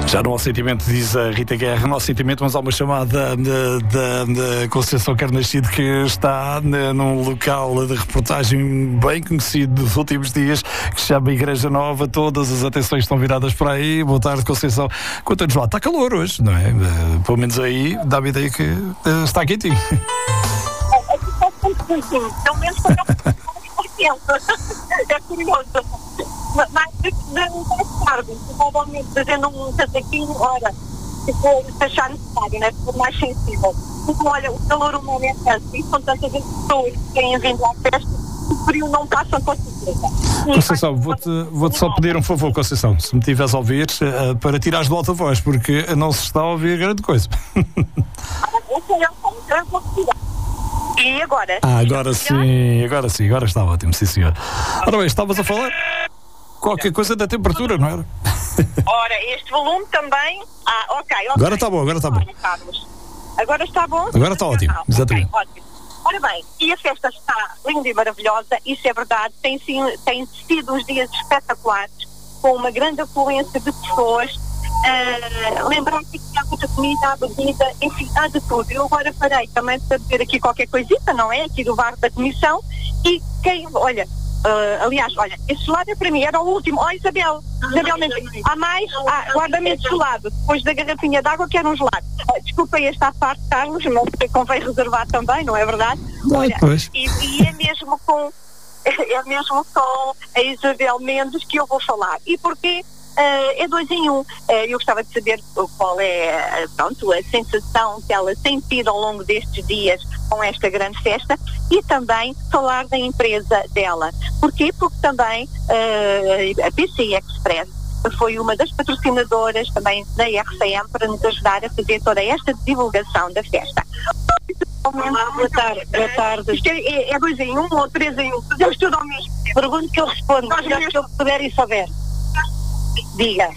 Já no sentimento, diz a Rita Guerra, no sentimento, mas há uma chamada da Conceição Carnascido que está num local de reportagem bem conhecido dos últimos dias, que se chama Igreja Nova. Todas as atenções estão viradas para aí. Boa tarde, Conceição. Conta-nos lá, está calor hoje, não é? Pelo menos aí dá-me a ideia que está quentinho. Aqui está muito quentinho, pelo menos para é curioso. Mas de tarde, provavelmente fazendo um casaquinho, ora, se achar necessário, né? For mais sensível. Porque, olha, o calor humano é tanto, e são tantas pessoas que têm vindo à festa, o frio não passa com certeza. Conceição, vou-te só pedir um favor, Conceição, se me estiveres a ouvir, para tirares de volta a voz, porque não se está a ouvir grande coisa. E agora? Agora sim, agora está ótimo, sim senhor. Ora bem, estavas a falar qualquer coisa da temperatura, não era? Ora, este volume também... ok. Agora está bom. Agora está bom? Agora está ótimo, exatamente. Okay, ótimo. Ora bem, e a festa está linda e maravilhosa, isso é verdade, tem sido uns dias espetaculares, com uma grande afluência de pessoas. Lembrar que há muita comida, há bebida, enfim, há de tudo. Eu agora parei também para beber aqui qualquer coisita, não é? Aqui do bar da comissão. E aliás, esse gelado é para mim, era o último. Isabel, há mais? Guarda-me esse gelado. Depois da garrafinha de água, quero um gelado. Desculpem esta parte, Carlos, mas convém reservar também, não é verdade? Olha, e é mesmo com a Isabel Mendes que eu vou falar. E porquê? É 2 em 1. Eu gostava de saber qual é a sensação que ela tem tido ao longo destes dias com esta grande festa e também falar da empresa dela. Porquê? Porque também a PC Express foi uma das patrocinadoras também da RCM para nos ajudar a fazer toda esta divulgação da festa. Boa tarde. Isto é 2 em 1 ou 3 em 1? Fazemos tudo ao mesmo tempo. Pergunto que eu respondo, se eu puder e souber. Diga.